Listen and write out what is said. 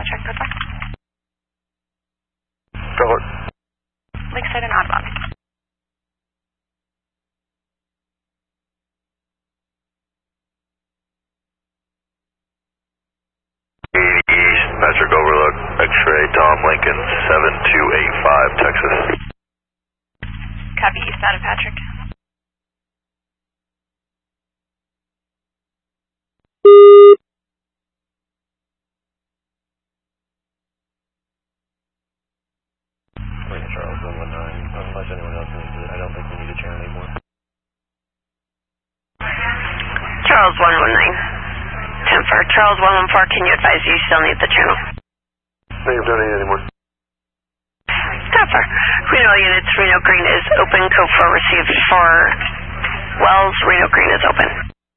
check code 5. Cohort. Lakeside and Audubon. East, Patrick Overlook, X-ray, Tom Lincoln, 7285, Texas. Copy, east out of Patrick. Charles 119, unless anyone else needs it. I don't think we need a channel anymore. Charles 119. 10 for Charles 114, can you advise you still need the channel? No, you don't need it anymore. 10 for Reno units, Reno Green is open, code 4 received for Wells, Reno Green is open.